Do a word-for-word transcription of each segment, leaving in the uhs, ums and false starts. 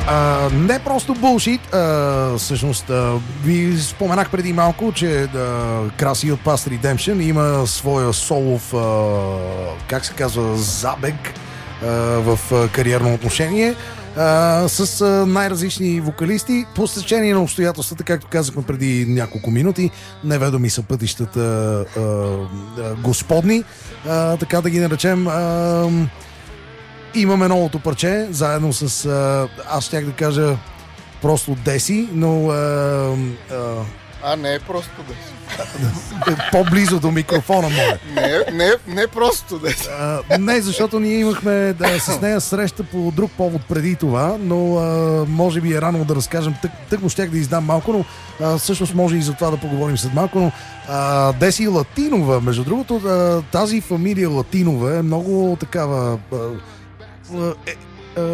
А, не просто булшит, а, всъщност а, ви споменах преди малко, че а, Краси от Past Redemption има своя солов, а, как се казва, забег а, в а, кариерно отношение а, с а, най-различни вокалисти. По стечение на обстоятелствата, както казахме преди няколко минути, неведоми са пътищата а, а, господни, а, така да ги наречем. А, Имаме новото парче, заедно с, а, аз щях да кажа просто Деси, но а, а, а не е просто Деси. По-близо до микрофона моя. Не, не, не просто Деси. А, не, защото ние имахме да, с нея среща по друг повод преди това, но а, може би е рано да разкажем. Тък, тък му щях да издам малко, но а, всъщност може и за това да поговорим след малко, но а, Деси Латинова, между другото, а, тази фамилия Латинова е много такава... А, Е, е, е,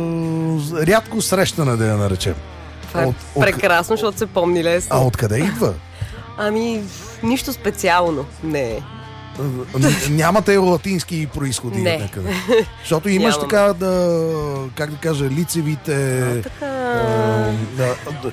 рядко срещана, да я наречем. Това е от, прекрасно, от... защото се помни лесно. А откъде идва? Ами, нищо специално. Не. Нямате латински произходи? Не. Някъде. Защото имаш Нямам. така да, как да кажа, лицевите... А, така... А, да, да,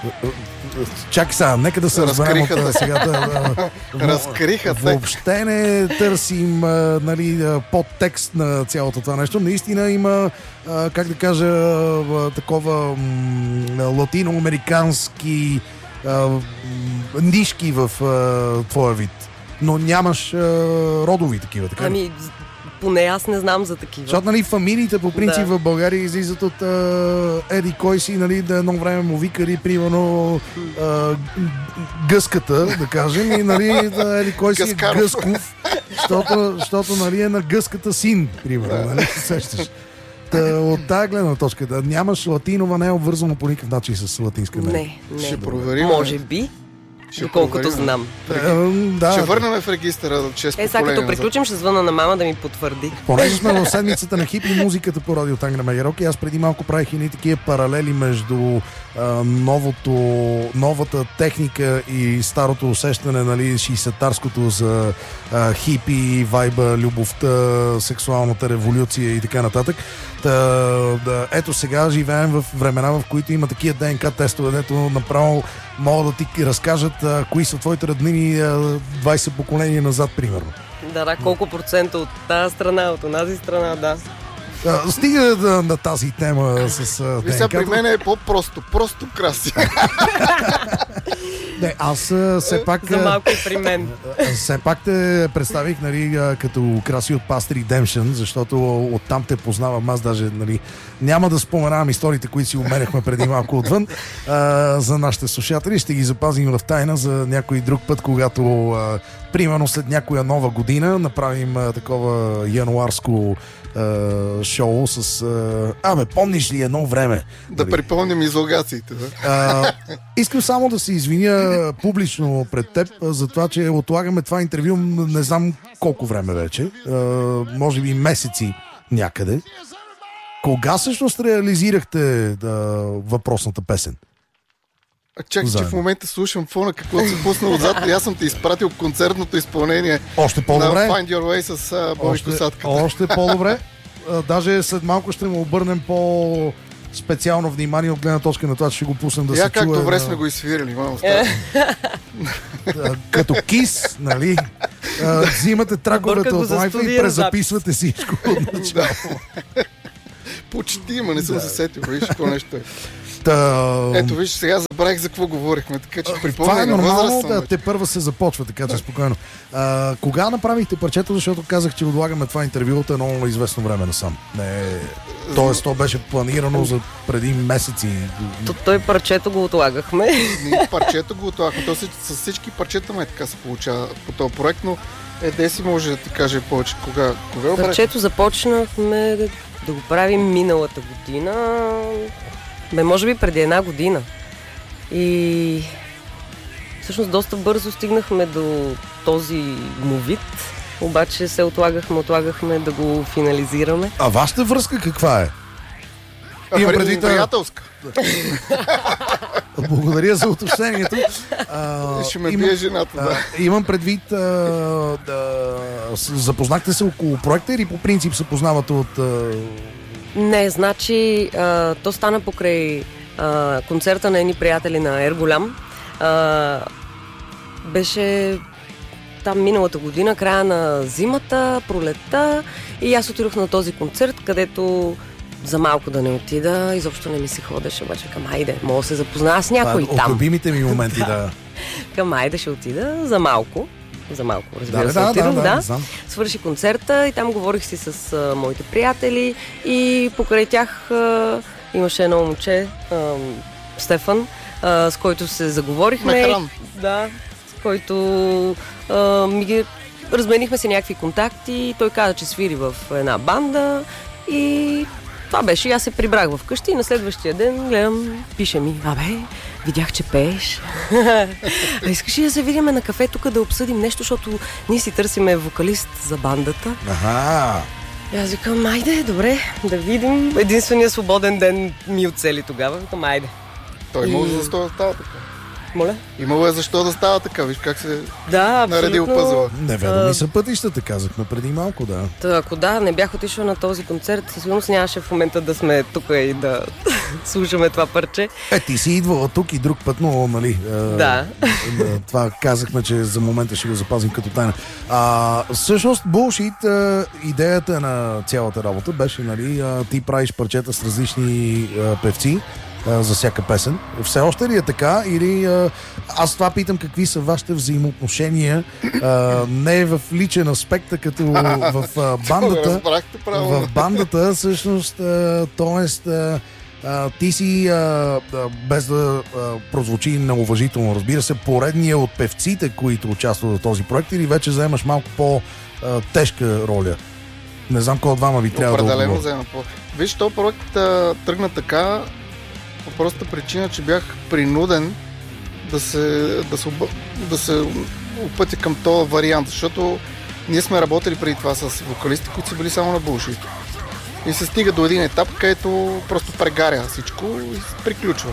чакай сега, нека да се разберем от Разкриха сега. Да, Разкриха те. Въобще не търсим а, нали, а, подтекст на цялото това нещо. Наистина има, а, как да кажа, а, такова м, латиноамерикански а, м, нишки в а, твоя вид. Но нямаш а, родови такива, така ли? Ами, поне аз не знам за такива. Защото, нали, фамилиите по принцип Да. в България излизат от а, еди кой си, нали, да едно време му викали, примерно, а, гъската, да кажем, и, нали, да еди кой си е Гъскаров. Гъсков, защото, защото, нали, е на гъската син, примерно, нали, се сещаш. Та, от тази гледна точка, да нямаш латинова, не е обвързано по никакъв начин с латинска име. Не, не. Ще проверим. Може би, Ще доколкото проверим. знам. Е, да, Ще върнем в регистъра шест Е, сега като приключим, ще звъна на мама да ми потвърди. Понеже сме в седмицата на хип и музиката по радио Тангра Магерок, и аз преди малко правих и такива паралели между а, новото, новата техника и старото усещане, нали, шейсетарското за а, хипи, вайба, любовта, сексуалната революция и така нататък. Та, да, ето сега живеем в времена, в които има такива ДНК тестове, дето направо могат да ти разкажат а, кои са твоите роднини а, двайсет поколения назад, примерно. Да, да, колко процента от тази страна, от онази страна, да. А, стига да, на тази тема с а, Ви сега при ДНК-то. мен е по-просто. Просто Краси. Не, аз а, все пак За малко и при мен. а, все пак те представих, нали, а, като Краси от Past Redemption, защото оттам те познавам аз даже, нали, няма да споменавам историите, които си умеряхме преди малко отвън а, за нашите слушатели. Ще ги запазим в тайна за някой друг път, когато а, примерно след някоя нова година направим а, такова януарско а, шоу с... А, абе, помниш ли едно време? Да Нали? припомним излогациите. Да? А, искам само да се извиня публично пред теб а, за това, че отлагаме това интервю не знам колко време вече. А, може би месеци някъде. Кога всъщност реализирахте да, въпросната песен? А чакай, че Заедно. в момента слушам фона, какво се пусна отзад и аз съм ти изпратил концертното изпълнение Още на по-добре. Find Your Way с а, Боби Още, Косатката. още по-добре. А, даже след малко ще му обърнем по специално внимание от гледна точка на това, че ще го пуснем да Я се как чуе добре на- сме го изсвирили, мамо. Е. а, като кис, нали? А, взимате траковете Бърка го от за лайфа и студия презаписвате всичко от начало. Почти, ма не съм се сетил. Виж, какво нещо е. Та, Ето, виж, сега забравих за какво говорихме, така че това припомня е на възраст нормално, съм да, вече. те първа се започва, така че спокойно. А, кога направихте парчето, защото казах, че отлагаме това интервю от едно известно време насам. Не, тоест, то беше планирано за преди месеци. То, той парчето го отлагахме. Ние парчето го отлагахме. То с, с всички парчета ме така се получава по този проект, но е, Деси може да ти каже повече. Кога, кога обрах? Парчето започнахме да, да го правим миналата година. Бе, може би преди една година. И всъщност доста бързо стигнахме до този му вид. Обаче се отлагахме, отлагахме да го финализираме. А вашата връзка каква е? А, Имам при- предвид, а- приятелска. Благодаря за уточнението. А, Ще ме има- бие жената, да. А, имам предвид, а, да, с- запознахте се около проекта или по принцип се познавате от а, Не, значи а, то стана покрай а, концерта на едни приятели на Ерголям. А, беше там миналата година, края на зимата, пролетта, и аз отидох на този концерт, където за малко да не отида, изобщо не ми се ходеше, обаче към айде, мога да се запозная с някой а, там. От любимите ми моменти, да. Към айде ще отида за малко. За малко, разбира да, се, да, отидох, да, да. да, да. Свърши концерта и там говорих си с а, моите приятели и покрай тях а, имаше едно момче, а, Стефан, а, с който се заговорихме. Мехран. Да, с който а, ми ги разменихме се някакви контакти. Той каза, че свири в една банда и това беше. И аз се прибрах вкъщи и на следващия ден гледам, пише ми: абе, видях, че пееш. А искаш ли да се видим на кафе тук да обсъдим нещо, защото ние си търсиме вокалист за бандата. Аха. И аз викам, айде, добре, да видим. Единственият свободен ден ми оцели тогава. Викам, айде. Той И- имало защо да става така. Моля? Имало е защо да става така, виж как се Да, наредил абсолютно. пъзела. Неведоми А, са пътищата, казахме преди малко, да. Та, ако да, не бях отишла на този концерт, със сигурност нямаше в момента да сме тук и да слушаме това парче. Е, ти си идвала тук и друг път, но, нали... е, Да. е, това казахме, че за момента ще го запазим като тайна. А, всъщност, Bullshit, е, идеята на цялата работа беше, нали, е, ти правиш парчета с различни е, певци е, за всяка песен. Все още ли е така? Или е, аз това питам, какви са вашите взаимоотношения, е, не в личен аспект, а като в е, бандата. Разбрахте правилно. В бандата, всъщност, т.е. ти си, а, а, без да а, прозвучи неуважително, разбира се, поредния от певците, които участват в този проект, или вече заемаш малко по-тежка роля? Не знам кой от двама ви трябва да Определено отговори. взема по. Виж, този проект а, тръгна така по простата причина, че бях принуден да се, да се, оба- да се опътя към този вариант, защото ние сме работили преди това с вокалисти, които са били само на Bullshit. И се стига до един етап, където просто прегаря всичко и се приключва.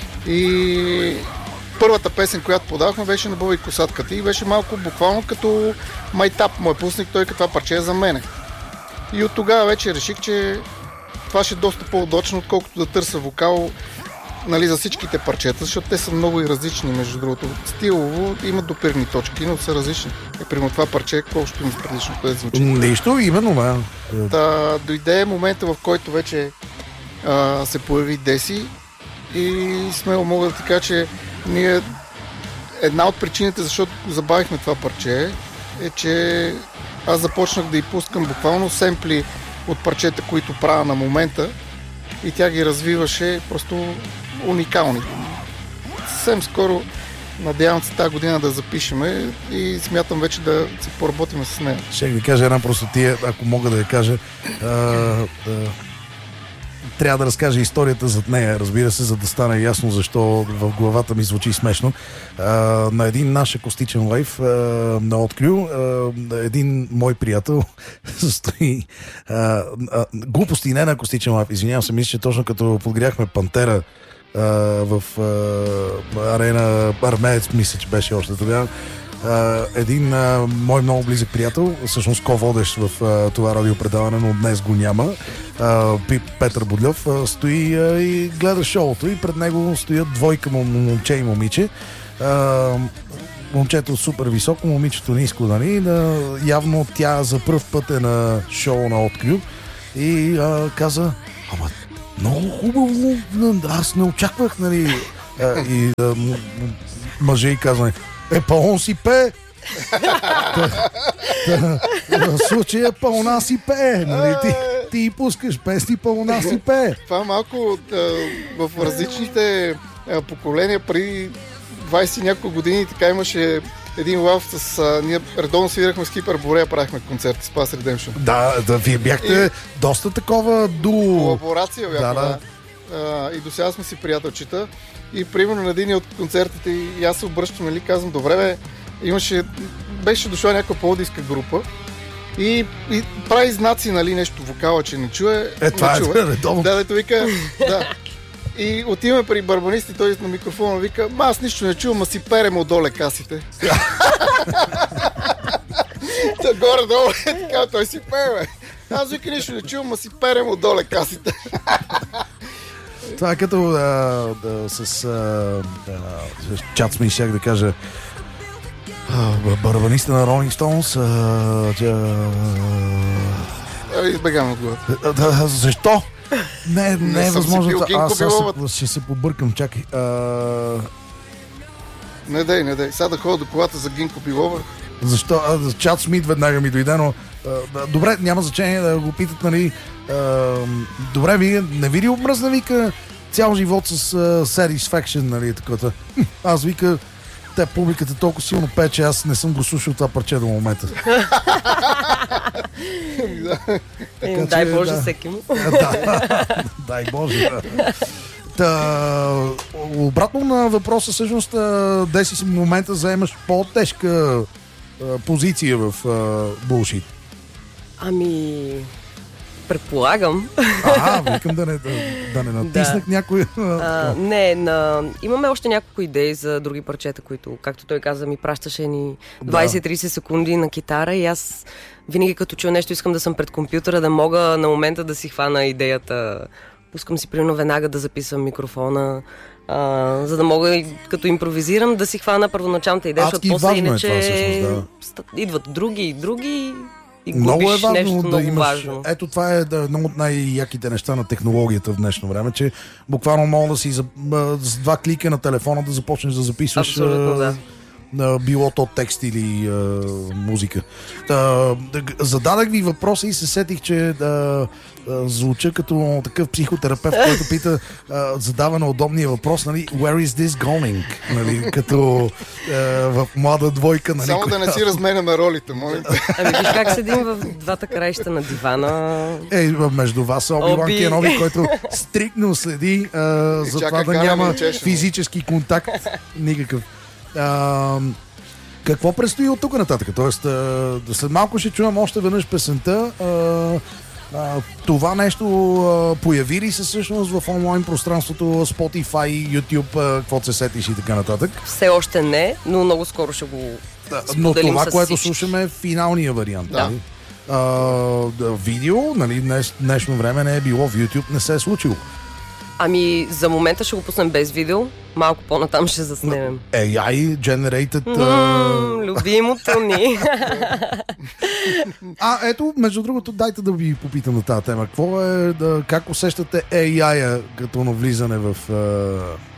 И първата песен, която подавахме, беше на Боби Косатката и беше малко буквално като майтап. Мой пусник, той като това парче е за мене. И от тогава вече реших, че това ще е доста по-удачно, отколкото да търся вокал, нали, за всичките парчета, защото те са много и различни, между другото. Стилово имат допирни точки, но са различни. Е, примерно това парче, какво ще има с предишното, което звучи. Нищо, именно, да. Та, дойде момента, в който вече а, се появи Деси и смело мога да ти кажа, че ние една от причините, защото забавихме това парче, е, че аз започнах да й пускам буквално семпли от парчета, които правя на момента и тя ги развиваше просто уникални. Съвсем скоро надявам се тази година да запишеме и смятам вече да се поработим с нея. Ще ви кажа една простотия, ако мога да я кажа. А, а, трябва да разкажа историята зад нея, разбира се, за да стане ясно защо в главата ми звучи смешно. А, на един наш акустичен лайв а, на Открю, а, един мой приятел стои а, а, глупости не на акустичен лайв, извинявам се, мисля, че точно като подгряхме Пантера а, в а, арена Армеец, мисля, че беше още тогава. Uh, един uh, мой много близък приятел, всъщност ко-водещ в uh, това радиопредаване, но днес го няма, uh, Петър Бодлев, uh, стои uh, и гледа шоуто и пред него стоят двойка момче и момиче. Uh, момчето супер високо, момичето ниско, нали? Uh, явно тя за пръв път е на шоу на Открю и uh, каза: ама много хубаво, аз не очаквах, нали? Uh, и uh, м- м- мъже и казва: е, пълно си пее. В случая пълна си пее. Нали? Ти, ти пускаш песни, пълна си пее. Това малко а, в различните а, поколения преди двайсет и няколко години така имаше един лав с... А, ние редовно свирахме с Кипър Борея, правихме концерти с Pass Redemption. Да, да, вие бяхте И- доста такова дуо. Колаборация бяха, Да, да. да. А, и до сега сме си приятелчета. И примерно на един от концертите и аз се обръщам, нали, казвам: добре бе, имаше, беше дошла някаква пловдивска група и, и прави знаци, нали, нещо вокала, че не чуе. Е, това не е чува. редовно. Да, дето вика, да. И отиваме при барбанист и той на микрофона вика: ма аз нищо не чувам, а си перем отдоле касите. Та горе-долу е така, той си пее, бе. Аз вика нищо не чувам, ма си перем отдоле касите. Това е като а, да, с, а, да, с чат сме щях да кажа а, барабаниста на Rolling Stones. А, а, избегам от главата. Да, защо? Не, не, не е възможно. Аз се, ще се побъркам, чакай. А... Не дай, не дай. Сега да ходя до колата за Гинко Билова. Защо? А, чат Смит веднага ми дойде, но а, добре, няма значение да го питат, нали. А, добре, вие не ви ли обмръзна, вика, цял живот с uh, Satisfaction, нали, такова. Аз вика, те публиката толкова силно пее, че аз не съм го слушал това парче до момента. Така, дай Боже да. Всеки му. Да, дай Боже. Да. Та, обратно на въпроса, всъщност, де си в момента заемаш по-тежка а, позиция в булшит? Ами... Предполагам. А, викам да не, да, да не натиснах да. Някой. А, не, на... имаме още няколко идеи за други парчета, които, както той каза, ми пращаше ни двайсет-трийсет секунди на китара и аз винаги като чуя нещо искам да съм пред компютъра, да мога на момента да си хвана идеята. Пускам си примерно веднага да записвам микрофона, а, за да мога като импровизирам да си хвана първоначалната идея, защото после иначе това, всъщност, да. Идват други и други. И много е важно нещо да много имаш. Важно. Ето това е да, едно от най-яките неща на технологията в днешно време, че буквално мога да си за, с два клика на телефона да започнеш да записваш. Абсолютно, да. Било то текст или а, музика. Та, зададах ви въпроса и се сетих, че да, а, звуча като такъв психотерапевт, който пита, а, задава на удобния въпрос, нали, where is this going? Нали, като а, в млада двойка. Нали, само да не си разменяме ролите, моля. Ами виж как седим в двата краища на дивана. Е, между вас е Оби-Ван Кеноби, който стрикно следи а, за това да няма физически контакт. Никакъв. А, какво предстои от тук нататък? Тоест, а, след малко ще чуем още веднъж песента. А, а, това нещо а, появи ли се всъщност в онлайн пространството, Spotify, YouTube, а, какво се сетиш и така нататък? Все още не, но много скоро ще го споделим. Но това, което всички. Слушаме е финалния вариант. Да. Нали? А, да, видео, нали, днес, днешно време не е било в YouTube, не се е случило. Ами, за момента ще го пуснем без видео. Малко по-натам ще заснемем. ей ай generated... Mm, uh... Любимото ни. А, ето, между другото, дайте да ви попитам на тази тема. Какво е, да, как усещате ей ай-а като навлизане в... Uh...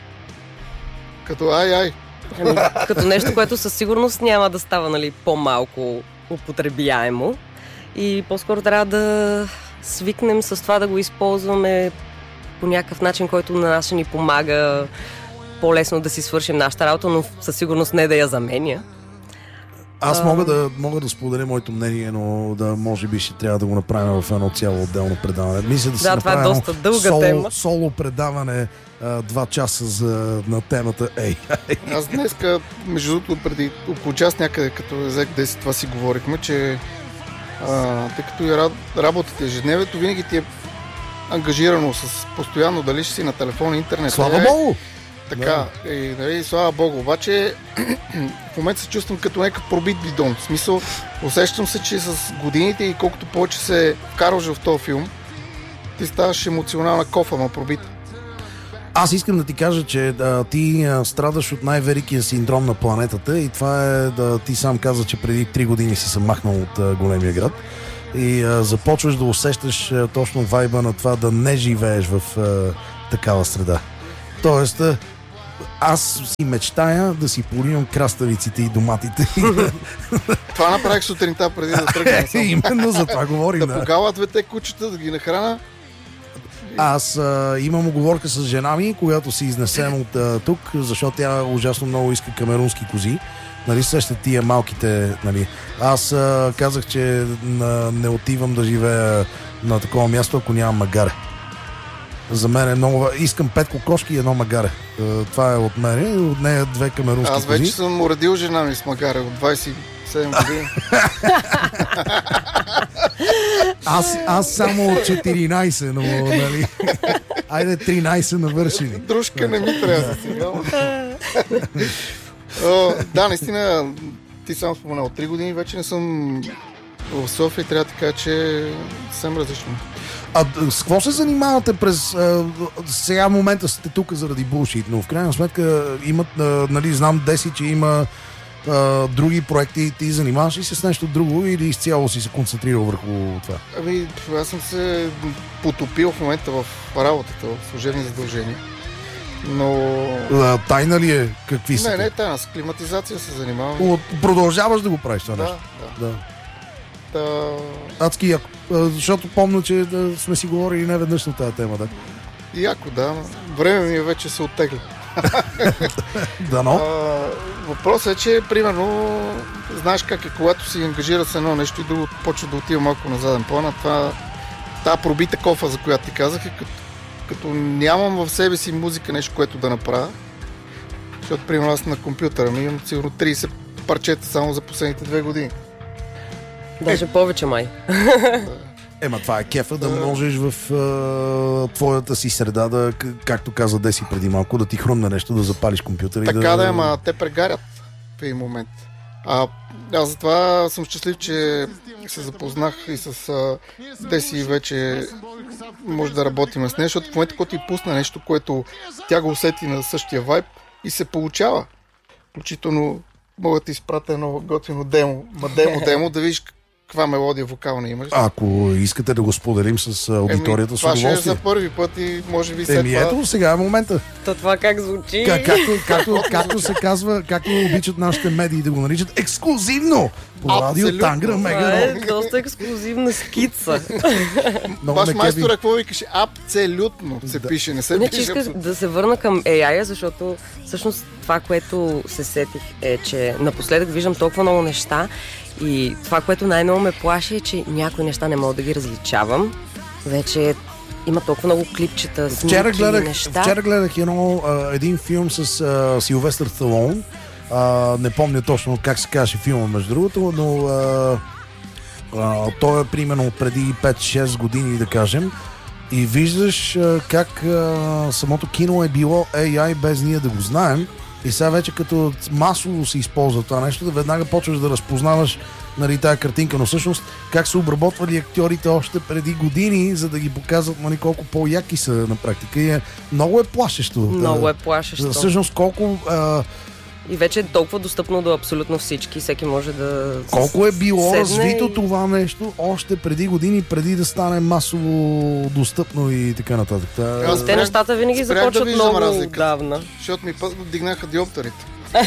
Като ай-ай. Ами, като нещо, което със сигурност няма да става, нали, по-малко употребяемо. И по-скоро трябва да свикнем с това да го използваме по някакъв начин, който на нас ще ни помага по-лесно да си свършим нашата работа, но със сигурност не да я заменя. Аз мога да, мога да споделя моето мнение, но да, може би ще трябва да го направим в едно цяло отделно предаване. Мисля да, да си направим доста дълга соло, тема. соло предаване а, два часа за, на темата ей ай. Аз днеска, между другото, преди около час някъде, като взех десет, това си говорихме, че а, тъй като и работата ежедневието, винаги ти е ангажирано с постоянно дали ще си на телефон, интернет. Слава Богу! Така, да. И, нали, слава Богу. Обаче в момента се чувствам като някакъв пробит бидон. В смисъл, усещам се, че с годините и колкото повече се вкарваш в този филм, ти ставаш емоционална кофа, ма пробита. Аз искам да ти кажа, че да, ти а, страдаш от най-великия синдром на планетата и това е да ти сам каза, че преди три години си се махнал от а, големия град и а, започваш да усещаш а, точно вайба на това да не живееш в а, такава среда. Тоест, а, аз си мечтая да си поливам краставиците и доматите. Това направих сутринта преди да тръгна. Именно за това говорим. Да погала двете кучета, да ги нахрана. Аз а, имам оговорка с жена ми, която се изнесем от а, тук, защото тя ужасно много иска камерунски кози. Нали, сещат тия малките, нали. Аз а, казах, че на, не отивам да живея на такова място, ако нямам магаре. За мен е много... Искам пет кокошки и едно магаре. Това е от мен и от нея две камерунски кози. Аз вече кози. Съм уредил жена ми с магаре от двайсет и седем години. аз, аз само от четиринайсет, но нали... Айде тринайсет навършили. Дружка не ми трябва сега. Да, наистина, ти сам споменал, три години вече не съм В София трябва да кажа, че съм различно. А с какво се занимавате през... А, сега в момента сте тук заради булшит, но в крайна сметка имат, а, нали, знам Деси, че има а, други проекти. Ти занимаваш ли се с нещо друго или изцяло си се концентрирал върху това? Ами, аз съм се потопил в момента в работата, в служебни задължения. Но... А, тайна ли е? Какви са? Не, не, тайна. С климатизация се занимавам. О, продължаваш да го правиш това да, нещо? Да, да. да. Адски яко. Защото помня, че да сме си говорили не веднъж на тази тема, да? Яко, да. Време ми е вече се оттегля. Дано. Въпросът е, че примерно знаеш как е, когато си ангажира с едно нещо и друго почва да отива малко на заден план, а това тази пробита кофа, за която ти казах, е като, като нямам в себе си музика, нещо, което да направя. Защото примерно аз на компютъра ми имам сигурно трийсет парчета само за последните две години. Даже е. повече май. Ема това е кефа да можеш в а, твоята си среда да, както каза Деси преди малко, да ти хрумне нещо, да запалиш компютър и така да... да, ама те прегарят в един момент. А аз затова съм щастлив, че се запознах и с а, Деси вече може да работим с нея, защото в момента, когато ти пусна нещо, което тя го усети на същия вайб и се получава. Включително мога да ти изпратя едно готино демо, ма демо-демо, да видиш каква мелодия вокална имаш. Ако искате да го споделим с аудиторията, Еми, с удоволствие. Това ще е за първи път и може би след Еми, това... ето, сега е момента. То това как звучи? Как, както, както, както се казва, както обичат нашите медии да го наричат, ексклюзивно по радио Тангра Мега. Това е доста ексклюзивна скица. Баш майстора, какво викаш? Абсолютно се Да. пише, не се Не, че пише. исках абсолютно. да се върна към ей ай, защото всъщност това, което се сетих е, че напоследък виждам толкова много неща и това, което най-много ме плаши е, че някои неща не мога да ги различавам. Вече има толкова много клипчета, Вчера снимки, гледах, неща. вчера гледах едно, а, един филм с а, Силвестър Сталон. А, не помня точно как се казваше филма, между другото, но а, а, той е примерно преди пет-шест години, да кажем. И виждаш а, как а, самото кино е било ей ай без ние да го знаем. И сега вече като масово се използва това нещо, да веднага почваш да разпознаваш, нали, тази картинка, но всъщност как са обработвали актьорите още преди години, за да ги показват, нали, колко по-яки са на практика. И е, много е плашещо. Много е плашещо. Всъщност колко... А, И вече е толкова достъпно до абсолютно всички. Всеки може да... колко е било седне развито и... това нещо още преди години, преди да стане масово достъпно и така нататък. Та... Аз Те нещата винаги спрях започват да виждам много разликата. отдавна. Защото ми път дигнаха диоптерите.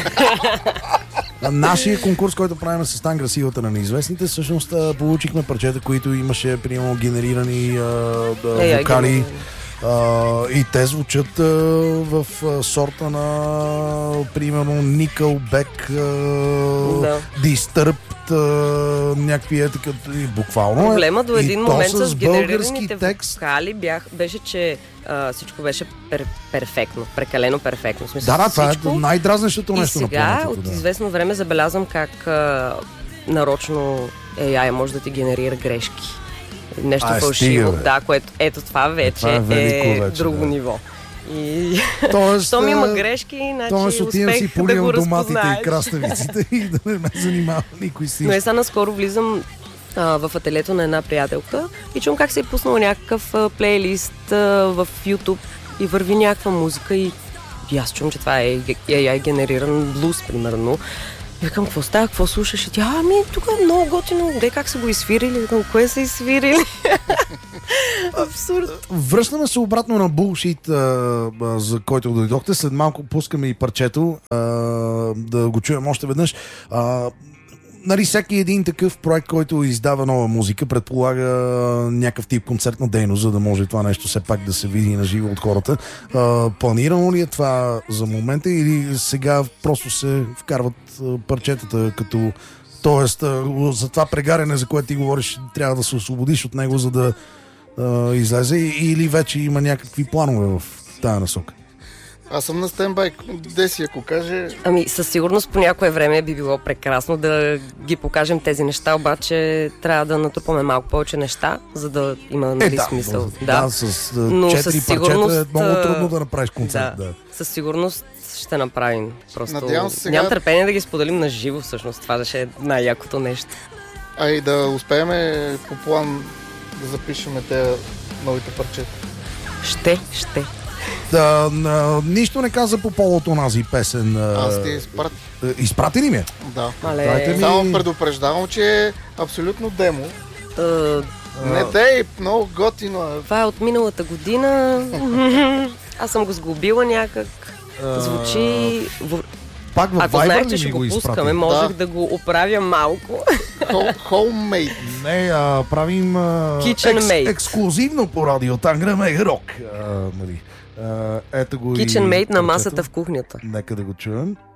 На нашия конкурс, който правим с Тангра Силата на неизвестните, всъщност а, получихме парчета, които имаше примерно генерирани а, да, Ей, вокали. ай, Uh, и те звучат uh, в uh, сорта на примерно Nickelback, uh, Да. Disturbed, uh, някакви е така, буквално. Проблема до един и момент то с български генерираните текст. вокали бях, беше, че а, всичко беше пер, перфектно, прекалено перфектно. В смисъл, Да, да, това всичко. е най-дразнещото И нещо на сега планетата. от Да. известно време забелязвам как а, нарочно ей ай може да ти генерира грешки. Нещо Ай, фалшиво. стига, бе. Да, което ето това вече това е велико е вече, друго да. ниво. И Тоест, щом има а, грешки, значи Тоест отивам успех си да поливам го доматите разпознаеш. и краставиците и да не ме занимава никой с Но е нищо. сега наскоро влизам а, в ателието на една приятелка и чум как се е пуснал някакъв а, плейлист а, в YouTube и върви някаква музика и, и аз чум, че това е ей ай генериран блуз, примерно. И викам, какво става, какво слушаш? И тя, ами, тук е много готино, де как са го изсвирили? Викам, кое са изсвирили? Абсурд. Връщаме се обратно на булшит, а, а, за който дойдохте. След малко пускаме и парчето, а, да го чуем още веднъж. А, нали, всеки един такъв проект, който издава нова музика, предполага някакъв тип концертна дейност, за да може това нещо все пак да се види на живо от хората. А, планирано ли е това за момента или сега просто се вкарват а, парчетата като... Тоест, а, за това прегаряне, за което ти говориш, трябва да се освободиш от него, за да а, излезе, или вече има някакви планове в тая насока? Аз съм на стендбай. Деси, ако каже... Ами, със сигурност по някое време би било прекрасно да ги покажем тези неща, обаче трябва да натрупаме малко повече неща, за да има, нали, Е, да, смисъл. да, да, с а, Но четири със парчета сигурност, е много а, трудно да направиш концерт. Да, Да. със сигурност ще направим. Просто Надявам се сега- нямам търпение да ги споделим на живо, всъщност. Това ще е най-якото нещо. А и да успеем по план да запишем те новите парчета. Ще, ще. Да, а, нищо не каза по повод онази песен. А, Аз ти изпрат... изпрати ли ми? Да. Дайте Мале, ми- Само предупреждавам, че е абсолютно демо. а, Не дей, много готино е. това е от миналата година. Аз съм го сгубила някак. Звучи... в- Пак в Ако Viber знаех, ли че ми ще го го изпрати? пускаме, можех Да. да го оправя малко. Home- Homemade. Не, а, правим а, Kitchen Made. ексклюзивно по радио Тангра Мега Рок. А, нали. А, ето го и Kitchen Made на парчето. масата в кухнята. Нека да го чуем.